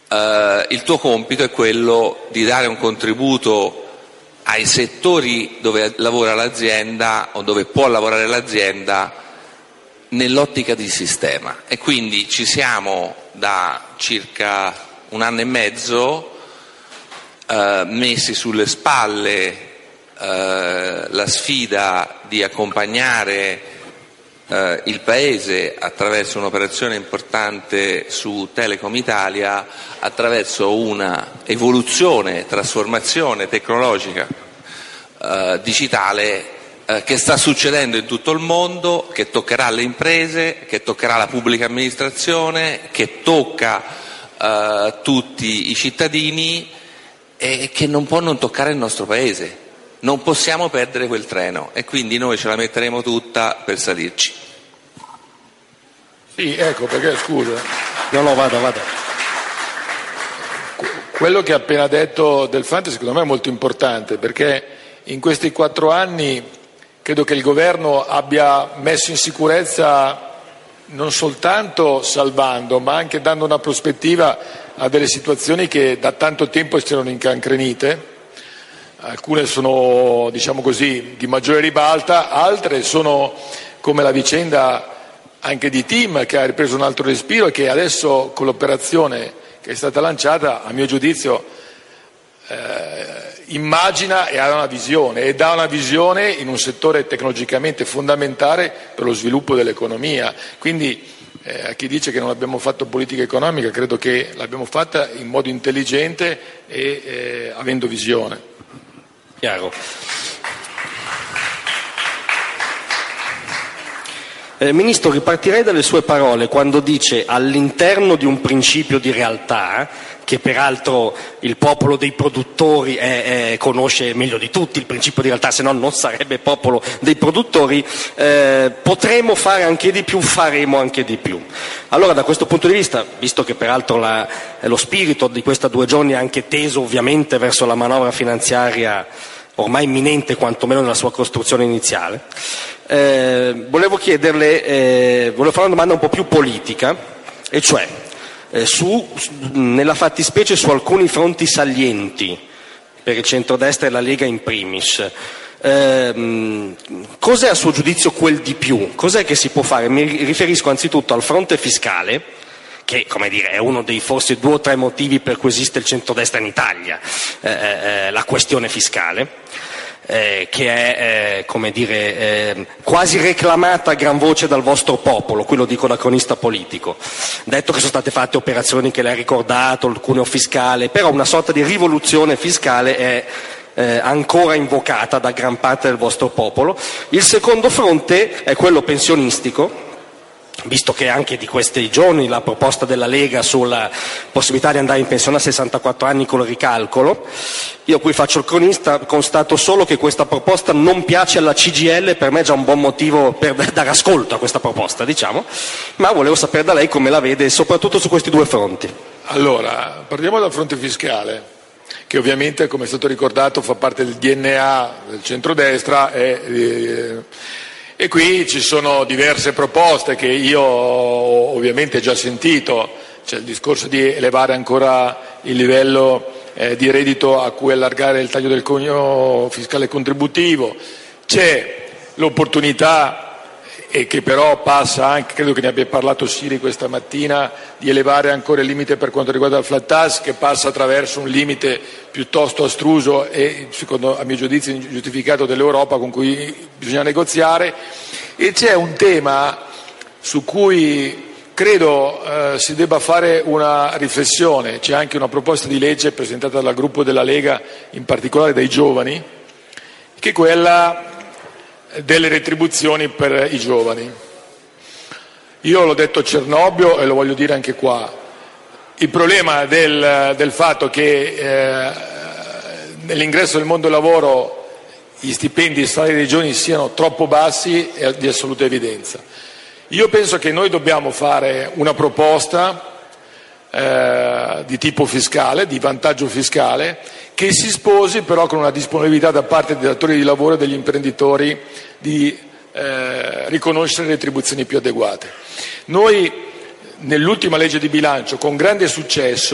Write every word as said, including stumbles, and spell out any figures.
eh, il tuo compito è quello di dare un contributo ai settori dove lavora l'azienda o dove può lavorare l'azienda nell'ottica di sistema. E quindi ci siamo da circa un anno e mezzo eh, messi sulle spalle eh, la sfida di accompagnare eh, il Paese attraverso un'operazione importante su Telecom Italia, attraverso una evoluzione, trasformazione tecnologica eh, digitale eh, che sta succedendo in tutto il mondo, che toccherà le imprese, che toccherà la pubblica amministrazione, che tocca eh, tutti i cittadini e che non può non toccare il nostro Paese. Non possiamo perdere quel treno e quindi noi ce la metteremo tutta per salirci. Sì, ecco perché, scusa. No, no, vado, vado. Quello che ha appena detto Delfante secondo me è molto importante, perché in questi quattro anni credo che il governo abbia messo in sicurezza non soltanto salvando, ma anche dando una prospettiva a delle situazioni che da tanto tempo si erano incancrenite. Alcune sono, diciamo così, di maggiore ribalta, altre sono come la vicenda anche di TIM, che ha ripreso un altro respiro e che adesso con l'operazione che è stata lanciata, a mio giudizio, eh, immagina e ha una visione, e dà una visione in un settore tecnologicamente fondamentale per lo sviluppo dell'economia. Quindi eh, a chi dice che non abbiamo fatto politica economica, credo che l'abbiamo fatta in modo intelligente e eh, avendo visione. Chiaro. Eh, Ministro, ripartirei dalle sue parole quando dice all'interno di un principio di realtà, che peraltro il popolo dei produttori è, è, conosce meglio di tutti il principio di realtà, se no non sarebbe popolo dei produttori, eh, potremo fare anche di più, faremo anche di più. Allora da questo punto di vista, visto che peraltro la, lo spirito di questi due giorni è anche teso ovviamente verso la manovra finanziaria ormai imminente, quantomeno nella sua costruzione iniziale, eh, volevo chiederle, eh, volevo fare una domanda un po' più politica, e cioè eh, su, nella fattispecie su alcuni fronti salienti per il centrodestra e la Lega in primis. Eh, cos'è a suo giudizio quel di più? Cos'è che si può fare? Mi riferisco anzitutto al fronte fiscale, che, come dire, è uno dei forse due o tre motivi per cui esiste il centrodestra in Italia, eh, eh, la questione fiscale, eh, che è, eh, come dire, eh, quasi reclamata a gran voce dal vostro popolo, qui lo dico da cronista politico, detto che sono state fatte operazioni che lei ha ricordato, il cuneo fiscale, però una sorta di rivoluzione fiscale è Eh, ancora invocata da gran parte del vostro popolo. Il secondo fronte è quello pensionistico, visto che anche di questi giorni la proposta della Lega sulla possibilità di andare in pensione a sessantaquattro anni con il ricalcolo. Io qui faccio il cronista, constato solo che questa proposta non piace alla C G I L, per me è già un buon motivo per dare ascolto a questa proposta, diciamo, ma volevo sapere da lei come la vede, soprattutto su questi due fronti. Allora, partiamo dal fronte fiscale, che ovviamente, come è stato ricordato, fa parte del D N A del centrodestra e, e, e qui ci sono diverse proposte che io ovviamente ho già sentito. C'è il discorso di elevare ancora il livello eh, di reddito a cui allargare il taglio del cuneo fiscale contributivo, c'è l'opportunità, e che però passa anche, credo che ne abbia parlato Siri questa mattina, di elevare ancora il limite per quanto riguarda il flat tax, che passa attraverso un limite piuttosto astruso e, secondo a mio giudizio, ingiustificato dell'Europa, con cui bisogna negoziare. E c'è un tema su cui credo eh, si debba fare una riflessione. C'è anche una proposta di legge presentata dal gruppo della Lega, in particolare dai giovani, che è quella delle retribuzioni per i giovani. Io l'ho detto a Cernobbio e lo voglio dire anche qua. Il problema del, del fatto che eh, nell'ingresso del mondo del lavoro gli stipendi e i salari dei giovani siano troppo bassi è di assoluta evidenza. Io penso che noi dobbiamo fare una proposta eh, di tipo fiscale, di vantaggio fiscale, che si sposi però con una disponibilità da parte dei datori di lavoro e degli imprenditori di eh, riconoscere retribuzioni più adeguate. Noi nell'ultima legge di bilancio, con grande successo,